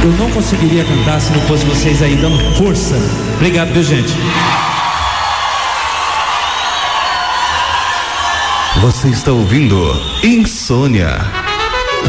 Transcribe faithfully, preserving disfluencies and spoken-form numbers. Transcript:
eu não conseguiria cantar se não fosse vocês aí dando força. Obrigado, viu, gente? Você está ouvindo Insônia.